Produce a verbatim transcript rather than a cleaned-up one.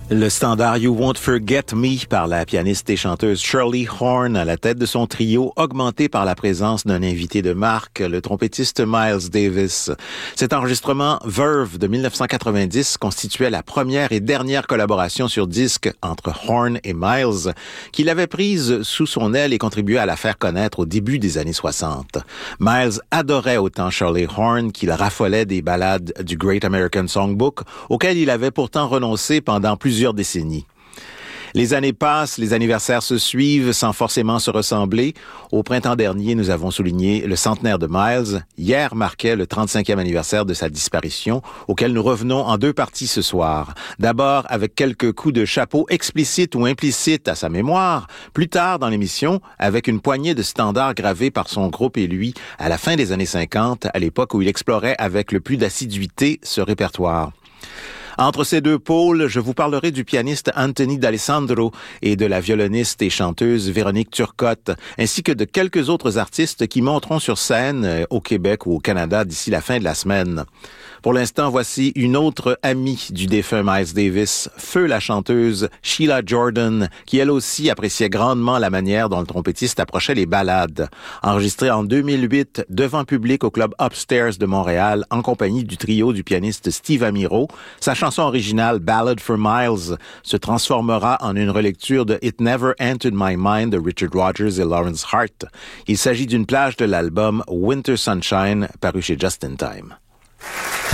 Le standard You Won't Forget Me par la pianiste et chanteuse Shirley Horn à la tête de son trio, augmenté par la présence d'un invité de marque, le trompettiste Miles Davis. Cet enregistrement Verve de dix-neuf cent quatre-vingt-dix constituait la première et dernière collaboration sur disque entre Horn et Miles, qu'il avait prise sous son aile et contribué à la faire connaître au début des années soixante. Miles adorait autant Shirley Horn qu'il raffolait des ballades du Great American Songbook, auquel il avait pourtant renoncé pendant plusieurs décennies. Les années passent, les anniversaires se suivent sans forcément se ressembler. Au printemps dernier, nous avons souligné le centenaire de Miles. Hier marquait le trente-cinquième anniversaire de sa disparition, auquel nous revenons en deux parties ce soir. D'abord avec quelques coups de chapeau explicites ou implicites à sa mémoire. Plus tard dans l'émission, avec une poignée de standards gravés par son groupe et lui à la fin des années cinquante, à l'époque où il explorait avec le plus d'assiduité ce répertoire. Entre ces deux pôles, je vous parlerai du pianiste Anthony D'Alessandro et de la violoniste et chanteuse Véronique Turcotte, ainsi que de quelques autres artistes qui monteront sur scène au Québec ou au Canada d'ici la fin de la semaine. Pour l'instant, voici une autre amie du défunt Miles Davis, feu la chanteuse Sheila Jordan, qui elle aussi appréciait grandement la manière dont le trompettiste approchait les ballades. Enregistrée en deux mille huit devant public au club Upstairs de Montréal en compagnie du trio du pianiste Steve Amiro, sa chanson originale Ballad for Miles se transformera en une relecture de It Never Entered My Mind de Richard Rodgers et Lawrence Hart. Il s'agit d'une plage de l'album Winter Sunshine paru chez Just in Time.